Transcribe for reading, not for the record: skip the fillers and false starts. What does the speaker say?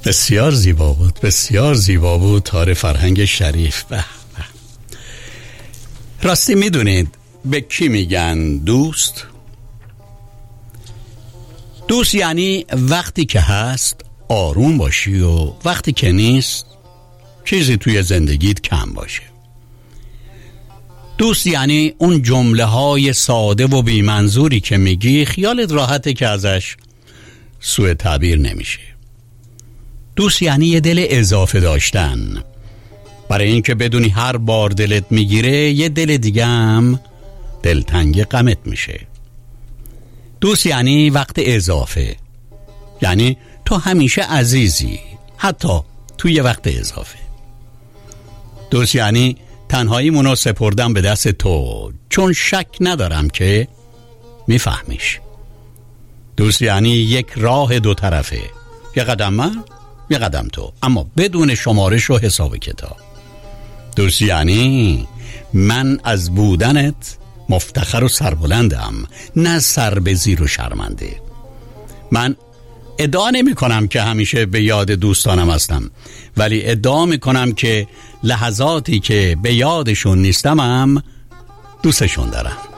بسیار زیبا بود، بسیار زیبا بود. تار فرهنگ شریف. به به. راستی میدونید به کی میگن دوست؟ دوست یعنی وقتی که هست آروم باشی و وقتی که نیست چیزی توی زندگیت کم باشه. دوست یعنی اون جمله های ساده و بی‌منظوری که میگی خیالت راحته که ازش سوء تعبیر نمیشه. دوست یعنی یه دل اضافه داشتن، برای اینکه بدونی هر بار دلت میگیره یه دل دیگه هم دلتنگ غمت میشه. دوست یعنی وقت اضافه، یعنی تو همیشه عزیزی حتی توی وقت اضافه. دوست یعنی تنهاییمونو سپردم به دست تو، چون شک ندارم که میفهمیش. دوست یعنی یک راه دو طرفه، یه قدم من یه قدم تو، اما بدون شمارش و حساب کتاب. دوست یعنی من از بودنت مفتخر و سربلندم، نه سر به زیر و شرمنده. من ادعا نمی کنم که همیشه به یاد دوستانم هستم، ولی ادعا می کنم که لحظاتی که به یادشون نیستم هم دوستشون دارم.